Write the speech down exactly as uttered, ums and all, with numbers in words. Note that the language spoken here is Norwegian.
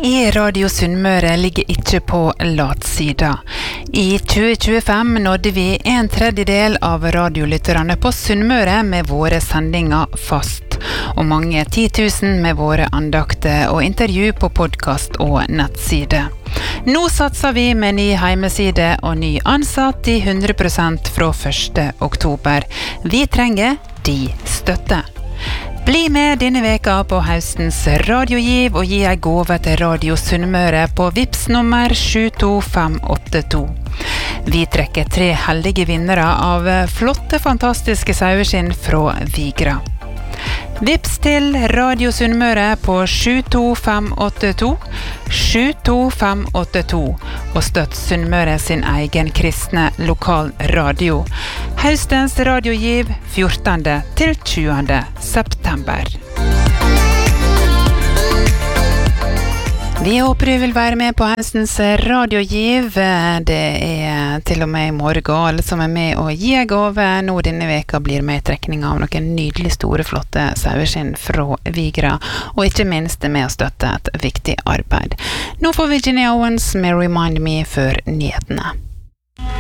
I Radio Sunnmøre ligger ikke på latsida. I tjue tjuefem nådde vi en tredjedel av radiolytterne på Sunnmøre med våre sendinger fast, og mange titusen med våre andakter og intervju på podcast og nettside. Nå satser vi med ny heimeside og ny ansatt i hundre prosent fra første oktober. Vi trenger de støtte. Bli med denne veka på høstens radiogiv og gi en gave til Radio Sunnmøre på Vips nummer sju to fem åtte to. Vi trekker tre heldige vinnere av flotte, fantastiske saueskinn fra Vigra. Vips til Radio Sunnmøre på sju to fem åtte to, sju to fem åtte to, og støtt Sunnmøre sin egen kristne lokal radio. Høstens radiogiv fjortende til tjuende september. Vi håper du vil være med på høstens radiogiv. Det er til og med i morgen, alle som er med og gir gave. Nå denne veka blir med i trekning av noen nydelig store, flotte saueskinn fra Vigra, og ikke minst med å støtte et viktig arbeid. Nå får Virginia Owens med Remind Me før nyhetene.